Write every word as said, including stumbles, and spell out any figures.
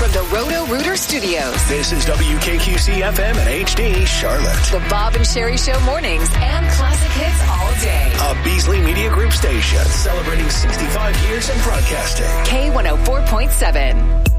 from the Roto-Rooter Studios. This is W K Q C F M and H D Charlotte. The Bob and Sherry Show mornings and classic hits all day. A Beasley Media Group station celebrating sixty-five years in broadcasting. K one oh four point seven.